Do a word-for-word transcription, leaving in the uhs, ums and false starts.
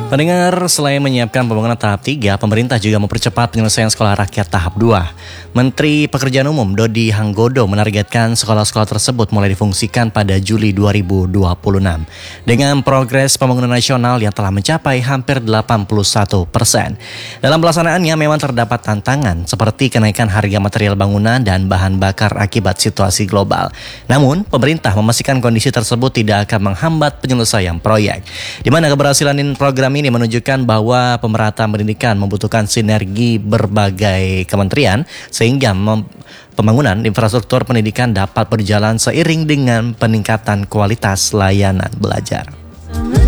Pendengar, selain menyiapkan pembangunan tahap tiga, pemerintah juga mempercepat penyelesaian sekolah rakyat tahap dua. Menteri Pekerjaan Umum Dodi Hanggodo menargetkan sekolah-sekolah tersebut mulai difungsikan pada Juli dua ribu dua puluh enam. Dengan progres pembangunan nasional yang telah mencapai hampir delapan puluh satu persen. Dalam pelaksanaannya memang terdapat tantangan seperti kenaikan harga material bangunan dan bahan bakar akibat situasi global. Namun, pemerintah memastikan kondisi tersebut tidak akan menghambat penyelesaian proyek. Di mana keberhasilan program ini menunjukkan bahwa pemerataan pendidikan membutuhkan sinergi berbagai kementerian sehingga mem- pembangunan infrastruktur pendidikan dapat berjalan seiring dengan peningkatan kualitas layanan belajar.